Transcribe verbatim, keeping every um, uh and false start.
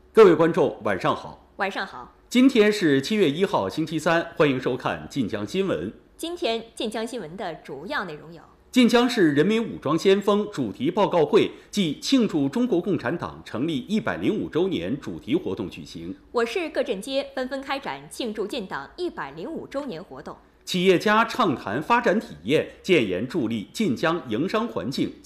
各位观众，晚上好。 晚上好。 今天是七月一号，星期三，欢迎收看晋江新闻。 今天晋江新闻的主要内容有： 晋江市人民武装先锋主题报告会暨庆祝中国共产党成立一百零五周年主题活动举行。 我市各镇街纷纷开展庆祝建党一百零五周年活动。 企业家畅谈发展体验，建言助力晋江营商环境